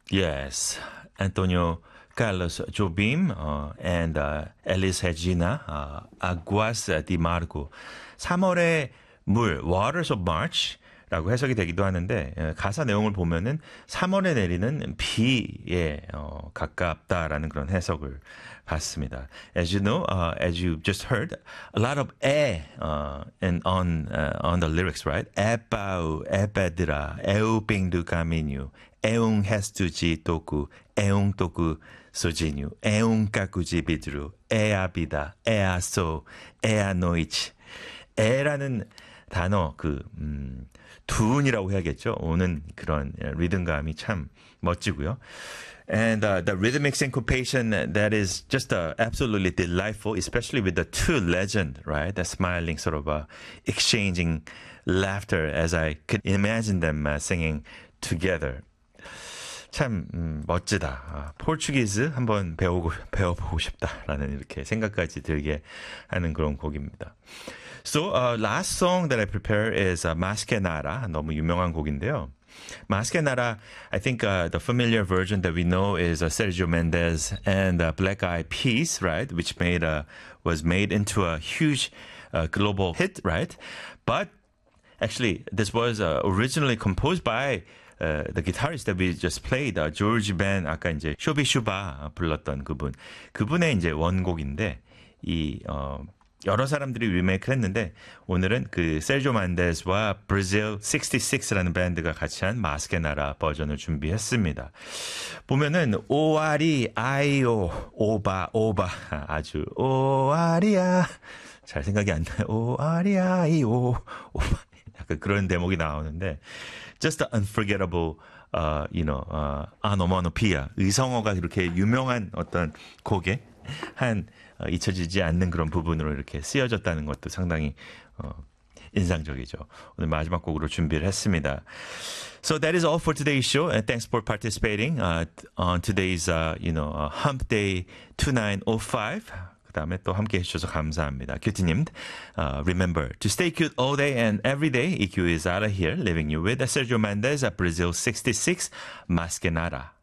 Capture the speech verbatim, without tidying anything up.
Yes, Antonio Carlos Jobim uh, and uh, Elis Regina uh, Aguas de Margo. 삼월의 물, Waters of March 라고 해석이 되기도 하는데 가사 내용을 보면은 삼월에 내리는 비에 어, 가깝다라는 그런 해석을 받습니다. As you know, uh, as you just heard, a lot of 에 uh, and on uh, on the lyrics, right? 에바우, 에베드라, 에우빙두 가미뉴, 에웅 헤스투지 토쿠, 에웅 토쿠 소지뉴, 에웅 까꾸지 비드루, 에아비다, 에아소, 에아노이치. 에라는 단어 그 음, 둔이라고 해야겠죠. 오는 그런 리듬감이 참 멋지고요. And uh, the rhythmic syncopation that is just uh, absolutely delightful, especially with the two legend, right? The smiling sort of uh, exchanging laughter as I could imagine them uh, singing together. 참 음, 멋지다. 아, 포르투기즈 한번 배우고 배워보고 싶다라는 이렇게 생각까지 들게 하는 그런 곡입니다. So uh, last song that I prepare is uh, Maskenara. 너무 유명한 곡인데요. Maskenara, I think uh, the familiar version that we know is uh, Sergio Mendes and uh, Black Eyed Peas, right? Which made a, was made into a huge uh, global hit, right? But actually, this was uh, originally composed by uh, the guitarist that we just played, uh, George Ben, 아까 이제 쇼비슈바 불렀던 그분. 그분의 이제 원곡인데, 이, 어, 여러 사람들이 리메이크를 했는데 오늘은 그 세르조 만데스와 브라질 육십육라는 밴드가 같이 한 마스케나라 버전을 준비했습니다. 보면은 오아리 아이오 오바 오바 아주 오아리야 잘 생각이 안 나요. 오아리 아이오 오바 약간 그런 대목이 나오는데 just the unforgettable uh, you know, uh, 아노모노피아 의성어가 그렇게 유명한 어떤 곡에 한 어, 잊혀지지 않는 그런 부분으로 이렇게 쓰여졌다는 것도 상당히 어, 인상적이죠. 오늘 마지막 곡으로 준비를 했습니다. So that is all for today's show. And thanks for participating uh, on today's uh, you know uh, Hump Day twenty-nine oh five. 그 다음에 또 함께 해주셔서 감사합니다. 큐티님, uh, remember to stay cute all day and every day. E Q is out of here, leaving you with Sergio Mendes at Brazil sixty-six, Maskenada.